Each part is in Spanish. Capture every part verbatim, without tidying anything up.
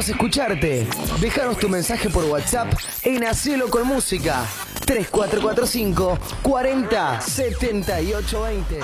Queremos escucharte. Déjanos tu mensaje por WhatsApp en Hacelo con Música. tres cuatro cuatro cinco, cuarenta, setenta y ocho, veinte.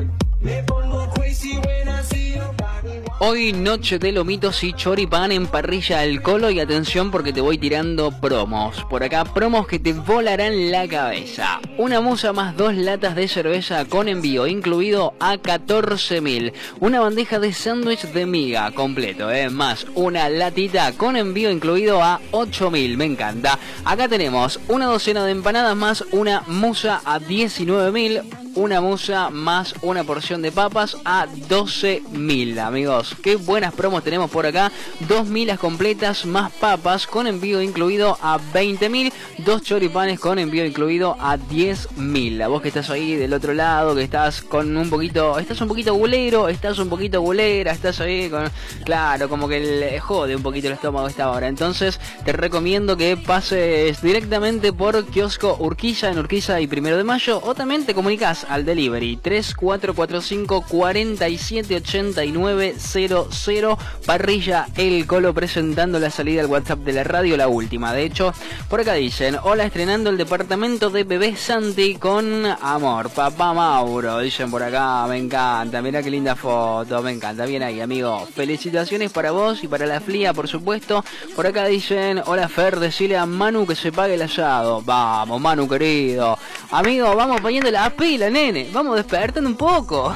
Hoy noche de lomitos y choripán en parrilla al Colo, y atención porque te voy tirando promos. Por acá promos que te volarán la cabeza. Una musa más dos latas de cerveza con envío incluido a catorce mil. Una bandeja de sándwich de miga completo, eh, más una latita con envío incluido a ocho mil. Me encanta. Acá tenemos una docena de empanadas más una musa a diecinueve mil. Una musa más una porción de papas a doce mil, amigos. Qué buenas promos tenemos por acá. Dos milas completas más papas con envío incluido a veinte mil. Dos choripanes con envío incluido a diez mil. A vos que estás ahí del otro lado, que estás con un poquito, estás un poquito bulero, estás un poquito bulera, estás ahí con, claro, como que le jode un poquito el estómago a esta hora. Entonces te recomiendo que pases directamente por Kiosco Urquiza, en Urquiza y Primero de Mayo, o también te comunicas al delivery tres cuatro cuatro cinco, cuatro siete ocho nueve cero cero. Parrilla El Colo presentando la salida al WhatsApp de la radio, la última. De hecho, por acá dicen: hola, estrenando el departamento de bebé Santi con amor, papá Mauro. Dicen por acá, me encanta, mirá qué linda foto, me encanta. Bien ahí, amigo. Felicitaciones para vos y para la Flia, por supuesto. Por acá dicen: hola Fer, decile a Manu que se pague el asado. Vamos, Manu querido. Amigo, vamos poniendo la pila, nene. Vamos despertando un poco.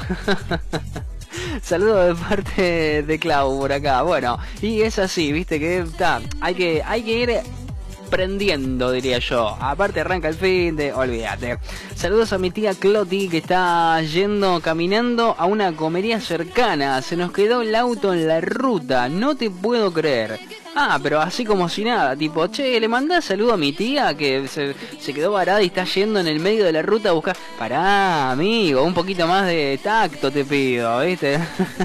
Saludos de parte de Clau por acá. Bueno, y es así, viste que está. Hay que, hay que ir prendiendo, diría yo. Aparte arranca el fin de... Olvídate. Saludos a mi tía Cloti, que está yendo caminando a una comería cercana. Se nos quedó el auto en la ruta. No te puedo creer. Ah, pero así como si nada, tipo, che, le mandás saludo a mi tía que se, se quedó varada y está yendo en el medio de la ruta a buscar... Pará, amigo, un poquito más de tacto te pido, ¿viste?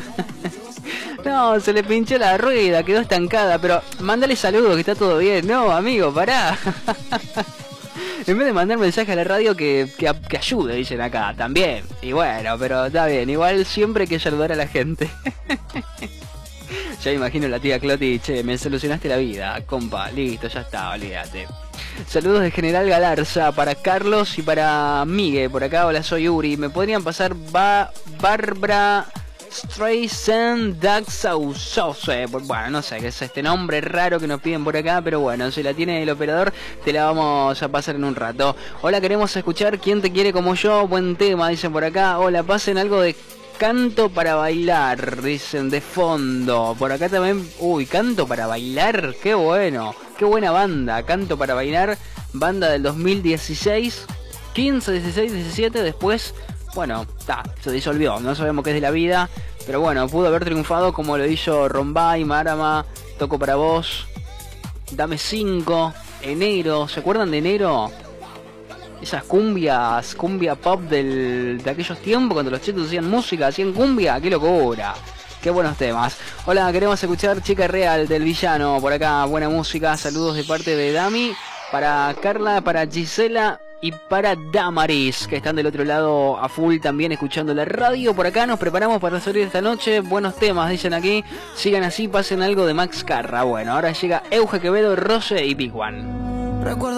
No, se le pinchó la rueda, quedó estancada, pero mándale saludos que está todo bien. No, amigo, pará. En vez de mandar mensaje a la radio que, que, que ayude, dicen acá, también. Y bueno, pero está bien, igual siempre hay que saludar a la gente. Ya me imagino la tía Cloti, che, me solucionaste la vida, compa, listo, ya está, olvídate. Saludos de General Galarza para Carlos y para Migue, por acá, hola, soy Uri. ¿Me podrían pasar ba Barbara Streisand Daxausose? Bueno, no sé qué es este nombre raro que nos piden por acá, pero bueno, si la tiene el operador, te la vamos a pasar en un rato. Hola, queremos escuchar ¿Quién te quiere como yo? Buen tema, dicen por acá. Hola, pasen algo de canto para bailar, dicen de fondo. Por acá también, uy, canto para bailar, qué bueno, qué buena banda, canto para bailar, banda del dos mil dieciséis, quince, dieciséis, diecisiete, después, bueno, ta, se disolvió, no sabemos qué es de la vida, pero bueno, pudo haber triunfado como lo hizo Rombay, Marama, Toco para vos, Dame cinco, Enero, ¿se acuerdan de Enero? Esas cumbias, cumbia pop del, de aquellos tiempos cuando los chetos hacían música, hacían cumbia, qué locura, qué buenos temas. Hola, queremos escuchar Chica Real del Villano, por acá, buena música, saludos de parte de Dami, para Carla, para Gisela y para Damaris, que están del otro lado a full también escuchando la radio. Por acá nos preparamos para salir esta noche, buenos temas, dicen aquí, sigan así, pasen algo de Max Carra. Bueno, ahora llega Euge Quevedo, Rose y Big One. Recuerdo